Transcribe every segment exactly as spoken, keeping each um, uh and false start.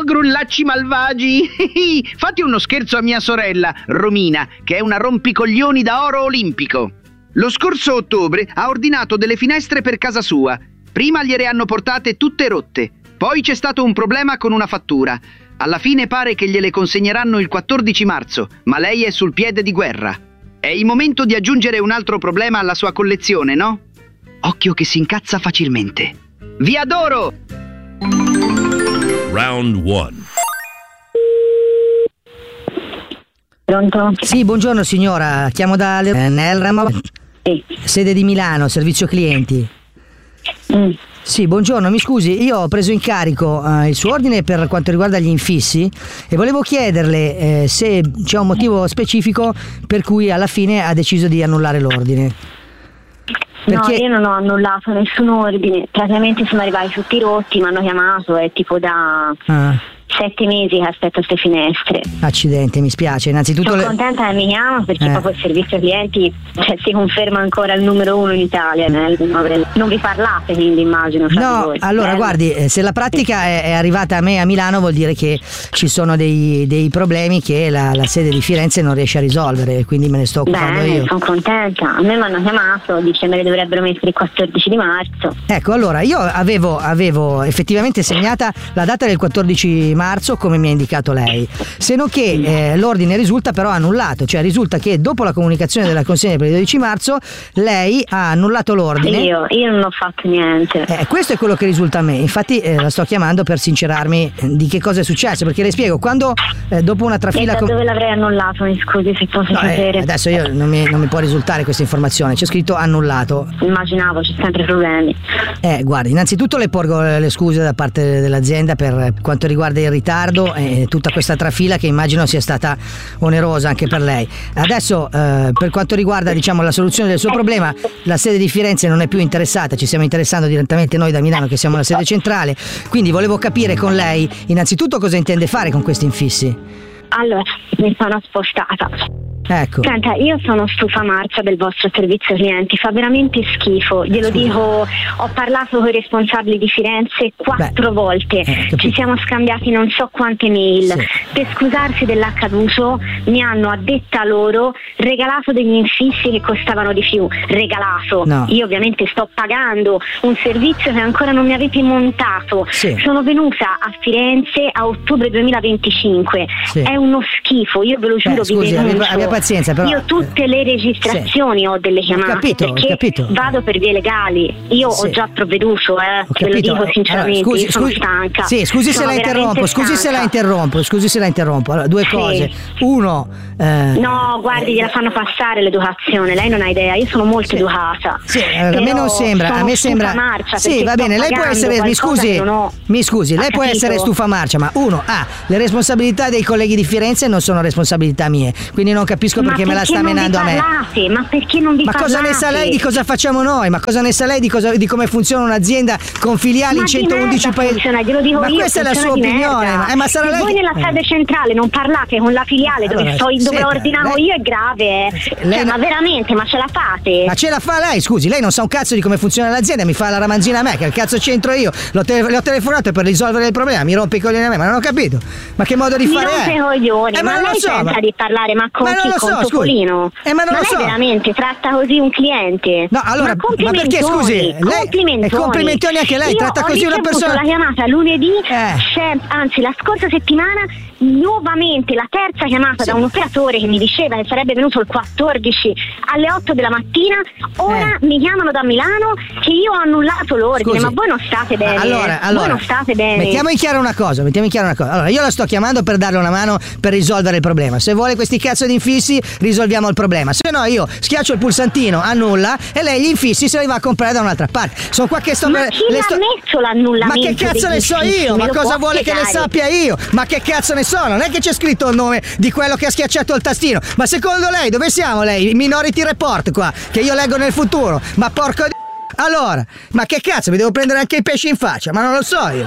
grullacci malvagi! Fate uno scherzo a mia sorella, Romina, che è una rompicoglioni da oro olimpico. Lo scorso ottobre ha ordinato delle finestre per casa sua. Prima gliele hanno portate tutte rotte, poi c'è stato un problema con una fattura. Alla fine pare che gliele consegneranno il quattordici marzo, ma lei è sul piede di guerra. È il momento di aggiungere un altro problema alla sua collezione, no? Occhio che si incazza facilmente. Vi adoro! Round one. Pronto? Sì, buongiorno signora, chiamo da eh, Nelram, Sì. sede di Milano, servizio clienti. Mm. Sì, buongiorno, mi scusi, io ho preso in carico eh, il suo ordine per quanto riguarda gli infissi e volevo chiederle eh, se c'è un motivo specifico per cui alla fine ha deciso di annullare l'ordine. Perché... No, io non ho annullato nessun ordine, praticamente sono arrivati tutti rotti, mi hanno chiamato, è tipo da Ah. sette mesi che aspetto queste finestre. Accidenti, mi spiace, innanzitutto... Sono le... contenta che mi chiamano perché Eh. proprio il servizio clienti, cioè, si conferma ancora il numero uno in Italia. Non vi parlate, quindi immagino. fra No, voi. allora Eh. guardi, eh, se la pratica è, è arrivata a me a Milano vuol dire che ci sono dei, dei problemi che la, la sede di Firenze non riesce a risolvere, quindi me ne sto occupando Bene, io. sono contenta. A me mi hanno chiamato, dice me le dovrebbero mettere il quattordici di marzo. Ecco, allora io avevo, avevo effettivamente segnata la data del quattordici marzo come mi ha indicato lei, se non che eh, l'ordine risulta però annullato, cioè risulta che dopo la comunicazione della consegna per il dodici marzo lei ha annullato l'ordine. Io, io non ho fatto niente. Eh, questo è quello che risulta a me, infatti eh, la sto chiamando per sincerarmi di che cosa è successo, perché le spiego, quando eh, dopo una E trafila... da com- dove l'avrei annullato, mi scusi se posso No, eh, sapere. adesso io non mi, non mi può risultare questa informazione, c'è scritto annullato. Immaginavo, c'è sempre problemi. Eh, guardi, innanzitutto le porgo le scuse da parte dell'azienda per quanto riguarda il ritardo e tutta questa trafila che immagino sia stata onerosa anche per lei. Adesso eh, per quanto riguarda diciamo la soluzione del suo problema, la sede di Firenze non è più interessata, ci stiamo interessando direttamente noi da Milano che siamo la sede centrale, quindi volevo capire con lei innanzitutto cosa intende fare con questi infissi. Allora, mi sono spostata. Ecco. Senta, io sono stufa marcia del vostro servizio clienti, fa veramente schifo, glielo Scusi. dico, ho parlato con i responsabili di Firenze quattro Beh, volte, eh, capito. ci siamo scambiati non so quante mail, Sì. per scusarsi dell'accaduto mi hanno, a detta loro, regalato degli infissi che costavano di più, regalato, No. io ovviamente sto pagando un servizio che ancora non mi avete montato, Sì. sono venuta a Firenze a ottobre duemilaventicinque, Sì. è uno schifo, io ve lo giuro, Beh, scusi, vi abbia- denuncio. abbia pazienza, però- Io tutte le registrazioni Sì. ho delle chiamate, Ho capito, ho perché capito. vado per vie legali. Io Sì. ho già provveduto, eh, Ho ve lo capito. dico sinceramente, Allora, scusi, io sono scusi- stanca. Sì, scusi se Sono la veramente interrompo, scusi se la stanca. interrompo, scusi se la interrompo. Allora, due Sì. cose. Uno, eh, No, guardi, gliela fanno passare l'educazione, lei non ha idea, io sono molto Sì. educata. Sì, eh, a me Però non sembra, a sono me sembra. stufa marcia, Sì, perché va sto bene, lei può pagando essere, mi qualcosa scusi, che non ho. mi scusi, lei Ha può capito? essere stufa marcia, ma uno, ah, le responsabilità dei colleghi di Firenze non sono responsabilità mie, quindi non capisco Ma perché me la sta non vi menando a me. parlate? Ma perché non vi Ma parlate? cosa ne sa lei di cosa facciamo noi? Ma cosa ne sa lei di, cosa, di come funziona un'azienda con filiali Ma in di centoundici merda paesi? funziona, glielo dico ma io, questa è la sua funziona di opinione. merda. Ma, eh, ma sarà Se lei voi che- nella sede eh. centrale non parlate con la filiale dove, Allora, sto, dove senta, ordinavo lei- io è grave, eh. Lei Cioè, no- ma veramente, ma ce la fate? Ma ce la fa lei, scusi, lei non sa un cazzo di come funziona l'azienda, mi fa la ramanzina a me, che al cazzo c'entro io? L'ho, tele- le ho telefonato per risolvere il problema, mi rompe i coglioni a me, ma non ho capito. Ma che modo di Mi fare rompe è? i coglioni, Eh, ma, non lo lei so, pensa ma- di parlare ma con ma non chi? lo Con so, scusi. Topolino? Eh, ma non lo lei so. veramente tratta così un cliente? No, allora, ma, ma perché, scusi, lei- complimentoni. e complimentoni anche lei, Io tratta ho così una ricevuto persona- la chiamata lunedì, Eh. sem- anzi la scorsa settimana, nuovamente la terza chiamata Sì. da un operatore che mi diceva che sarebbe venuto il quattordici alle otto della mattina, ora Eh. mi chiamano da Milano che io ho annullato l'ordine, Scusi. ma voi non state bene, Allora, allora, voi non state bene. mettiamo in chiaro una cosa, mettiamo in chiaro una cosa. Allora, io la sto chiamando per darle una mano per risolvere il problema. Se vuole questi cazzo di infissi, risolviamo il problema. Se no, io schiaccio il pulsantino, annulla e lei gli infissi se li va a comprare da un'altra parte. Sono qua che sto Ma le chi le l'ha sto- messo Ma l'annullamento? che cazzo degli ne so infissi? io? Me Ma lo cosa può vuole che ne spiegare? sappia io? Ma che cazzo ne so? Non è che c'è scritto il nome di quello che ha schiacciato il tastino. Ma secondo lei dove siamo lei? Minority Report qua, che io leggo nel futuro. Ma porco di... Allora, ma che cazzo, mi devo prendere anche i pesci in faccia? Ma non lo so io.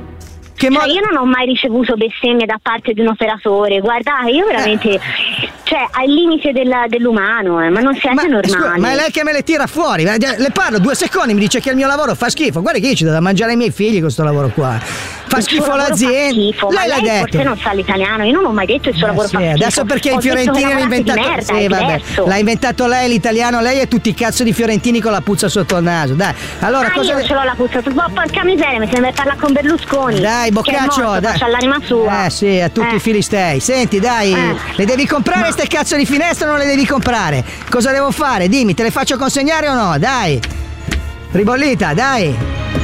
Che Cioè, modo... io non ho mai ricevuto bestemmie da parte di un operatore, guardate, io veramente, Eh. cioè al limite della, dell'umano, eh, ma non siete ma, normali. Scusa, ma è lei che me le tira fuori, le parlo due secondi, mi dice che il mio lavoro fa schifo. Guarda che io ci do da mangiare ai miei figli con questo lavoro qua. Fa Il schifo suo lavoro l'azienda. fa schifo, lei ma l'ha lei detto. forse non sa l'italiano, io non ho mai detto il suo Eh, lavoro sì, fa schifo. adesso perché Ho i fiorentini detto che hanno lavorate inventato di merda, sì, è vabbè. diverso. L'ha inventato lei l'italiano, lei e tutti i cazzo di fiorentini con la puzza sotto il naso. Dai, allora ah, cosa io ce l'ho la puzza, oh, porca miseria, mi sembra parlare con Berlusconi. Dai, Boccaccio, morto, dai. faccia l'anima sua. Eh sì, a tutti Eh. i filistei. Senti, dai, Eh. le devi comprare Ma- ste cazzo di finestre o non le devi comprare? Cosa devo fare? Dimmi, te le faccio consegnare o no? Dai. Ribollita, dai.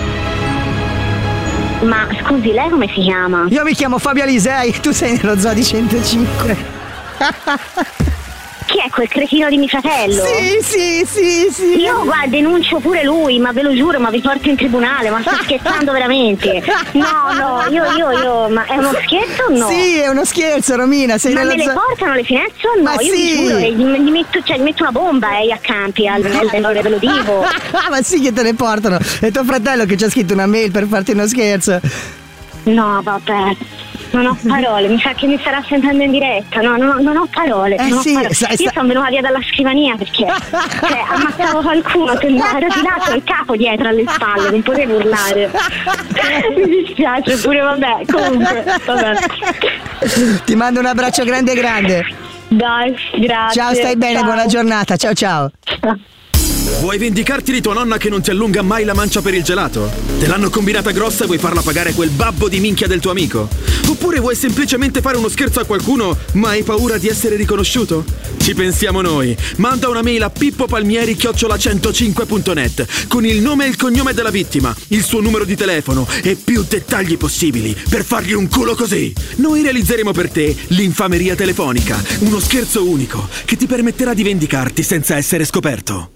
Ma scusi, lei come si chiama? Io mi chiamo Fabio Alisei, tu sei nello zoo di centocinque. Chi è quel cretino di mio fratello? Sì, sì, sì, sì. Io guarda, denuncio pure lui, ma ve lo giuro, ma vi porto in tribunale, ma sto scherzando veramente? No, no, io, io, io, ma è uno scherzo o no? Sì, è uno scherzo, Romina, sei Ma nello me le zoo. portano le finestre o no? Ma io sì. vi giuro, gli, gli metto, cioè, gli metto una bomba eh, a campi al nel ve lo dico. Ma sì che te le portano. È tuo fratello che ci ha scritto una mail per farti uno scherzo. No, vabbè. Non ho parole, mi sa che mi starà sentendo in diretta. No, non ho, non ho parole. Eh non ho sì, parole. sa- Io sa- sono venuta via dalla scrivania perché cioè, ammazzavo qualcuno, sembrava ero tirato il capo dietro alle spalle, non potevo urlare. Mi dispiace pure, vabbè, comunque, vabbè. Ti mando un abbraccio grande grande. Dai, grazie. Ciao, stai bene, ciao. buona giornata. Ciao ciao. Vuoi vendicarti di tua nonna che non ti allunga mai la mancia per il gelato? Te l'hanno combinata grossa e vuoi farla pagare quel babbo di minchia del tuo amico? Oppure vuoi semplicemente fare uno scherzo a qualcuno ma hai paura di essere riconosciuto? Ci pensiamo noi. Manda una mail a pippopalmieri chiocciola centocinque punto net con il nome e il cognome della vittima, il suo numero di telefono e più dettagli possibili per fargli un culo così. Noi realizzeremo per te l'infameria telefonica, uno scherzo unico che ti permetterà di vendicarti senza essere scoperto.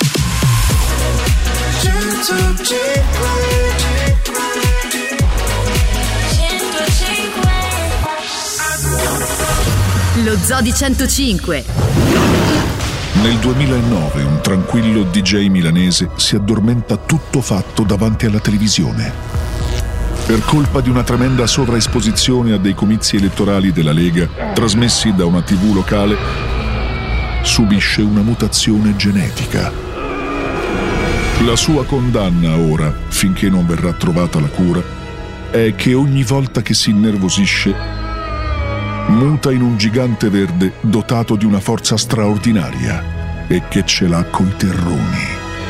Lo Zoo di centocinque. Nel duemilanove un tranquillo D J milanese si addormenta tutto fatto davanti alla televisione. Per colpa di una tremenda sovraesposizione a dei comizi elettorali della Lega, trasmessi da una tivù locale, subisce una mutazione genetica. La sua condanna ora, finché non verrà trovata la cura, è che ogni volta che si innervosisce muta in un gigante verde dotato di una forza straordinaria e che ce l'ha coi terroni.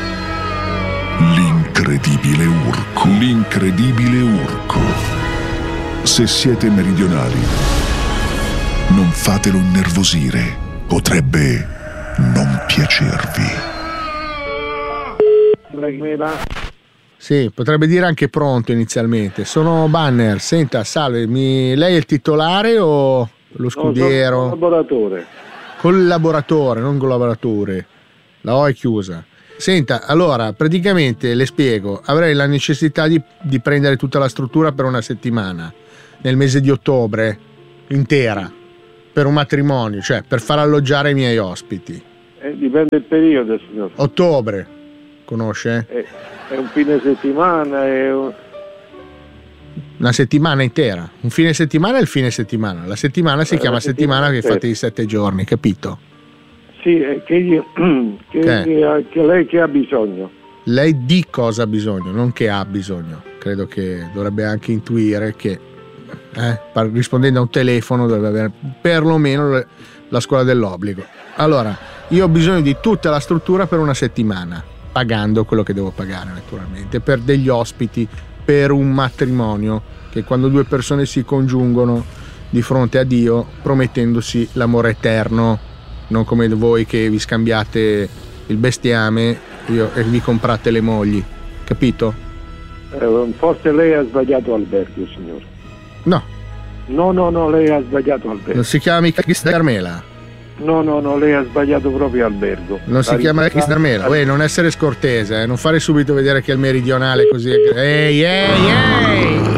L'incredibile Urco. L'incredibile Urco. Se siete meridionali, non fatelo innervosire. Potrebbe non piacervi. Sì, potrebbe dire anche pronto inizialmente. Sono Banner. Senta, salve, mi... lei è il titolare o lo scudiero? No, sono collaboratore. Collaboratore, non collaboratore. La O è chiusa. Senta, allora, praticamente le spiego, avrei la necessità di, di prendere tutta la struttura per una settimana, nel mese di ottobre, intera, per un matrimonio, cioè per far alloggiare i miei ospiti. Eh, dipende il periodo, signor. Ottobre, conosce? È, è un fine settimana, è un... Una settimana intera. Un fine settimana è il fine settimana. La settimana si Eh, chiama la settimana, settimana che certo. fate i sette giorni, capito? Sì, è che, io, che, Che? che, che lei che ha bisogno. Lei di cosa ha bisogno, non che ha bisogno. Credo che dovrebbe anche intuire che eh, par- rispondendo a un telefono dovrebbe avere perlomeno le- la scuola dell'obbligo. Allora, io ho bisogno di tutta la struttura per una settimana, pagando quello che devo pagare naturalmente, per degli ospiti, per un matrimonio, che quando due persone si congiungono di fronte a Dio promettendosi l'amore eterno, non come voi che vi scambiate il bestiame io, e vi comprate le mogli, capito? Eh, forse lei ha sbagliato albergo, signore. No, No, no, no, lei ha sbagliato albergo. non si chiama mica Chista Carmela, No, no, no, lei ha sbagliato proprio albergo. non si La chiama riportata- Chista Carmela. Uè, non essere scortese, eh, non fare subito vedere che è il meridionale così. Ehi, ehi, ehi!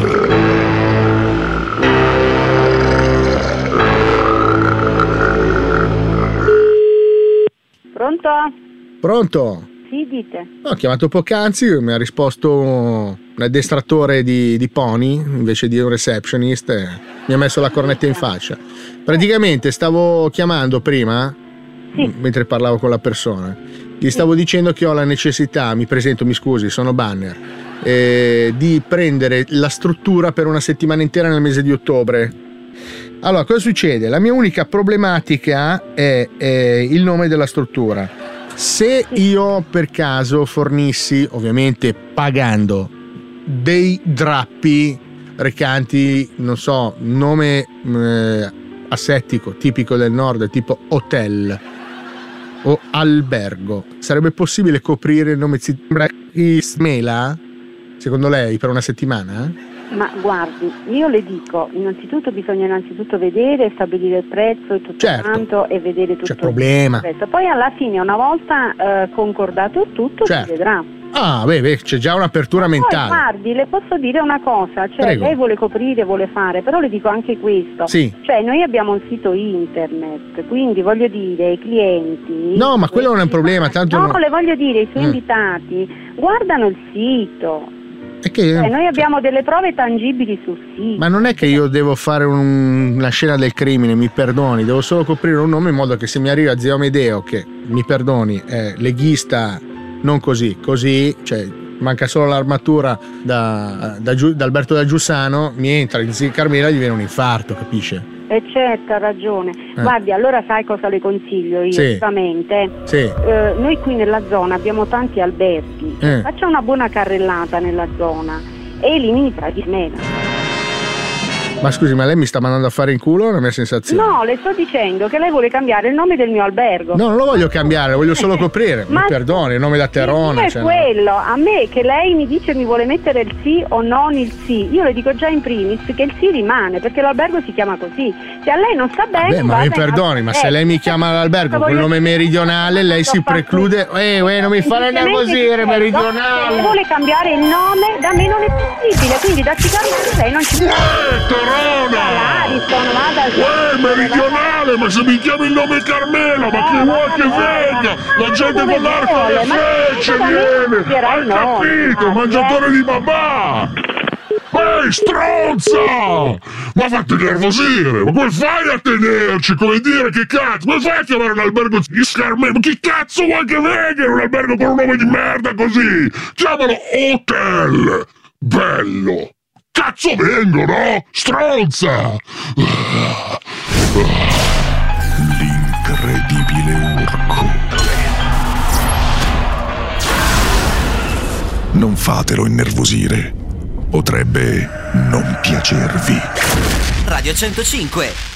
Pronto? Pronto? Sì, dite. No, ho chiamato poc'anzi, mi ha risposto una un addestrattore di, di pony invece di un receptionist, e mi ha messo la cornetta in faccia. Praticamente stavo chiamando prima, sì. mentre parlavo con la persona, gli stavo sì. dicendo che ho la necessità, mi presento, mi scusi, sono Banner, eh, di prendere la struttura per una settimana intera nel mese di ottobre. Allora, cosa succede? La mia unica problematica è, è il nome della struttura. Se io per caso fornissi, ovviamente pagando, dei drappi recanti, non so, nome eh, assettico, tipico del nord, tipo hotel o albergo, sarebbe possibile coprire il nome Smela, secondo lei, per una settimana? Ma guardi, io le dico, innanzitutto bisogna innanzitutto vedere, stabilire il prezzo e tutto certo. quanto e vedere tutto c'è problema. il prezzo. Poi alla fine, una volta eh, concordato tutto, certo. si vedrà. Ah, beh, beh, c'è già un'apertura Ma mentale. Poi, guardi, le posso dire una cosa, cioè Prego. lei vuole coprire, vuole fare, però le dico anche questo. Sì. Cioè, noi abbiamo un sito internet, quindi voglio dire, i clienti... No, ma quello non è un problema, tanto... No, no. le voglio dire, i suoi mm. invitati guardano il sito. È che, eh, noi abbiamo delle prove tangibili sul sito. Ma non è che io devo fare un, una scena del crimine, mi perdoni, devo solo coprire un nome in modo che se mi arriva zio Amedeo, che mi perdoni, è leghista, non così, così, cioè manca solo l'armatura da, da, da Alberto da Giussano, mi entra il zio Carmela e gli viene un infarto, capisce? Eh certo, ha ragione. Eh. Guardi, allora sai cosa le consiglio io? Sì. Giustamente. Sì. Eh, noi qui nella zona abbiamo tanti alberghi. Eh. Faccia una buona carrellata nella zona e limita di meno. Ma scusi, ma lei mi sta mandando a fare in culo la mia sensazione? No, le sto dicendo che lei vuole cambiare il nome del mio albergo. No, non lo voglio cambiare, lo voglio solo coprire. Ma mi perdoni, il nome da Terona. È cioè, quello, a me che lei mi dice mi vuole mettere il sì o non il sì, io le dico già in primis che il sì rimane, perché l'albergo si chiama così. Se a lei non sta bene... Beh, ma mi perdoni, ma se lei mi chiama all'albergo con il nome meridionale, lei si preclude... Eh, eh, non mi fare una così, meridionale! Se vuole cambiare il nome, da me non è possibile, quindi da Cicarmano lei non ci può... Eh, Terona! Uè, meridionale, ma se mi chiami il nome Carmela, ma che vuoi che venga? La gente con l'arco alle frecce viene! Hai capito, mangiatore di babà! Ehi, stronza! Ma fatti nervosire! Ma come fai a tenerci? Come dire, che cazzo? Come fai a chiamare un albergo di Scarmela? Ma chi cazzo vuoi che venga in un albergo con un nome di merda così? Chiamalo hotel! Bello! Cazzo vengo, no? Stronza! L'incredibile Urco. Non fatelo innervosire. Potrebbe non piacervi. Radio centocinque